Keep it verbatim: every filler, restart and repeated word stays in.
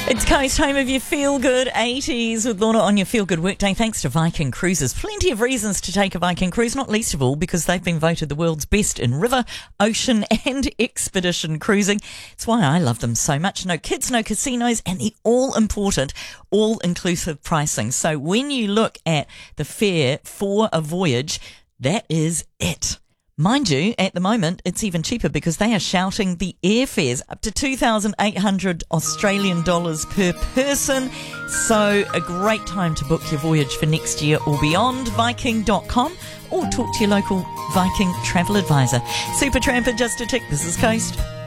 It's Coast, home of your feel-good eighties with Lorna on your feel-good workday, thanks to Viking Cruises. Plenty of reasons to take a Viking cruise, not least of all because they've been voted the world's best in river, ocean and expedition cruising. It's why I love them so much. No kids, no casinos, and the all-important, all-inclusive pricing. So when you look at the fare for a voyage, that is it. Mind you, at the moment, it's even cheaper because they are shouting the airfares up to two thousand eight hundred Australian dollars per person. So a great time to book your voyage for next year or beyond. Viking dot com or talk to your local Viking travel advisor. Super Tramper, just a tick. This is Coast.